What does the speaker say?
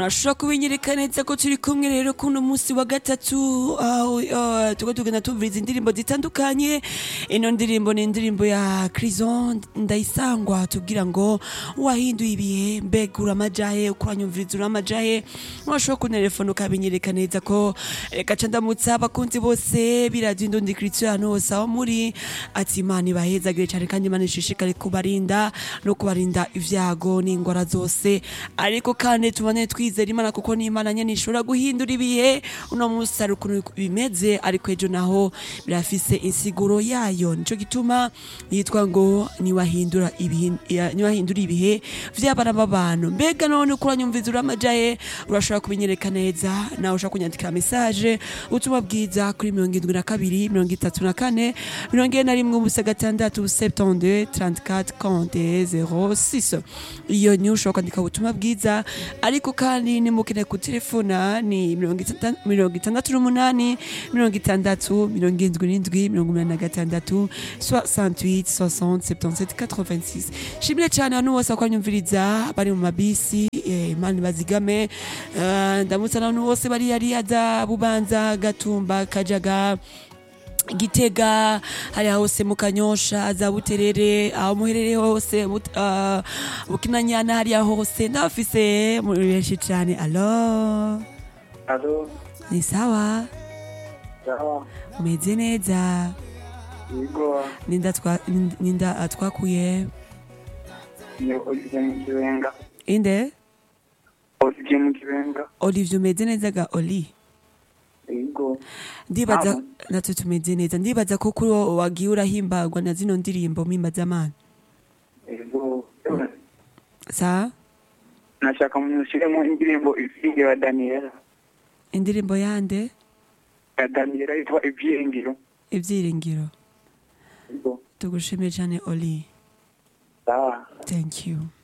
Nashobora kubinyereka neza ko turi kumwe rero kuno musi wa gatatu tuko tugenda tumviriza indirimbo zitandukanye. Ino ndirimbo ni indirimbo ya Crison Ndayisangwa tubwira ngo wahinduye ibihe mbega uramajahe ukuranyumviriza uramajahe. Washobora kuntelefona ukabinyereka neza ko reka ca ndamutsa abakunzi bose biradio Indundi Culture hano hose aho muri ati Imana ibahezagire cane kandi Imana ishishikare kubarinda no kubarinda ivyago n'ingwara zose, ariko kandi tubane twizera Imana kuko ni Imana nyene ishobora guhindura ibihe. Uno musi ari ukuntu bimeze ariko ejo naho birafise insiguro yayo, nico gituma yitwa ngo niwahindura ibihe vy'abana b'abantu. Mbega none ukuranyumviza uramajahe urashobora kubinyereka neza, nawe ushobora kunyandikira message ubutumwa bwiza kuri 72 34 41 ubusa gatandatu 72 34 40 06. Iyo ni ushobora kwandika ubutumwa bwiza, ariko kandi nimukeneye ku telefona ni 68 68 76 68 60 77 86. Shimire cyane hano bose akwanyumviriza bari mu mabisi Imana bazigame. Ndamutsa n'abantu bose bari yariyaza Bubanza Gatumba Kajaga Gitega hariya hose mu Kanyosha za Buterere aho muherere hose Bukinanyana hariya hose ndafise muri benshi cyane. Allo ni sawa umeze neza? Yego. Ninda atwakuye Olivier mu Kibenga. Inde? Olivier mu Kibenga. Olivier umeze neza ga Oli? Yego. Ndibaza natwe tumeze neza. Ndibaza ko kuri wagiye urahimbagwa na zino ndirimbo mpimazamana. Yego. Sa? Nashaka munyushiremo indirimbo ivyingi ya Daniela. Indirimbo yande? Ya Daniela yitwa Ibyiringiro. Ibyiringiro. Yego. Tugushimiye cyane Oli. Sawa. Thank you.